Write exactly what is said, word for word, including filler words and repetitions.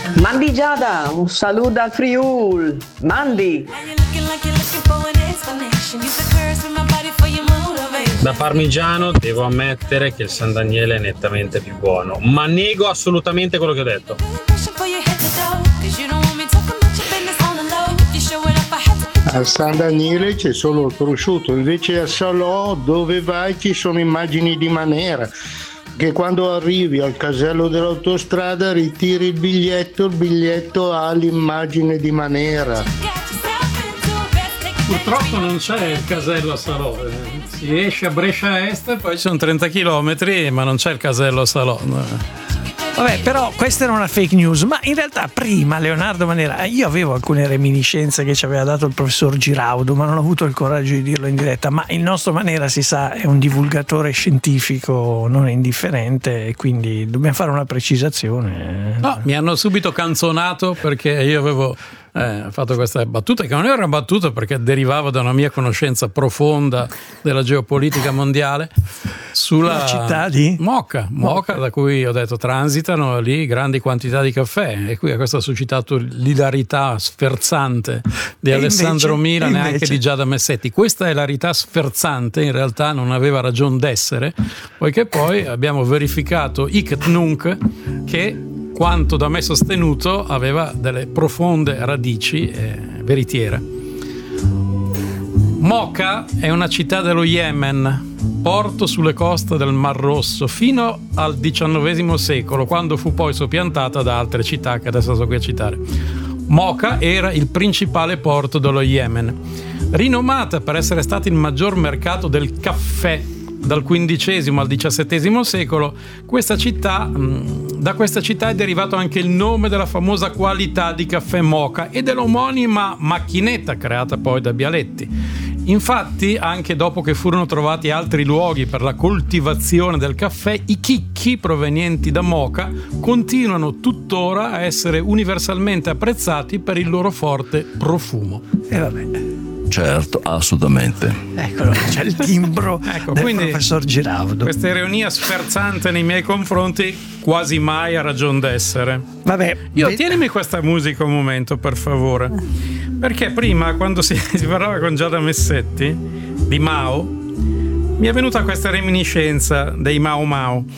Mandi Giada, un saluto dal Friul. Mandi. Da parmigiano devo ammettere che il San Daniele è nettamente più buono, ma nego assolutamente quello che ho detto. Al San Daniele c'è solo il prosciutto, invece a Salò dove vai ci sono immagini di Manera, che quando arrivi al casello dell'autostrada ritiri il biglietto, il biglietto ha l'immagine di Manera. Purtroppo non c'è il casello a Salò, si esce a Brescia Est, poi ci sono trenta chilometri, ma non c'è il casello a Salò. Vabbè, però questa era una fake news, ma in realtà prima Leonardo Manera, io avevo alcune reminiscenze che ci aveva dato il professor Giraudo, ma non ho avuto il coraggio di dirlo in diretta, ma il nostro Manera, si sa, è un divulgatore scientifico non indifferente e quindi dobbiamo fare una precisazione. No, mi hanno subito canzonato perché io avevo eh, fatto questa battuta, che non era una battuta perché derivava da una mia conoscenza profonda della geopolitica mondiale, sulla la città di Moca, Moca, da cui ho detto transitano lì grandi quantità di caffè, e qui a questo ha suscitato l'ilarità sferzante di e Alessandro invece, Mira, neanche invece. di Giada Messetti. Questa ilarità sferzante in realtà non aveva ragion d'essere, poiché poi abbiamo verificato hic et nunc che quanto da me sostenuto aveva delle profonde radici eh, veritiere. Moca è una città dello Yemen, porto sulle coste del Mar Rosso, fino al diciannovesimo secolo, quando fu poi soppiantata da altre città che adesso sto qui a citare. Moca era il principale porto dello Yemen, rinomata per essere stato il maggior mercato del caffè dal quindicesimo al diciassettesimo secolo. Questa città, da questa città è derivato anche il nome della famosa qualità di caffè Moka e dell'omonima macchinetta creata poi da Bialetti. Infatti, anche dopo che furono trovati altri luoghi per la coltivazione del caffè, i chicchi provenienti da Moka continuano tuttora a essere universalmente apprezzati per il loro forte profumo. E vabbè. Certo, assolutamente. Eccolo, c'è il timbro ecco, del quindi professor Giraudo. Questa ironia sferzante nei miei confronti quasi mai ha ragion d'essere. Vabbè, io ve- tienimi questa musica un momento, per favore, perché prima, quando si, si parlava con Giada Messetti di Mao, mi è venuta questa reminiscenza dei Mau Mau.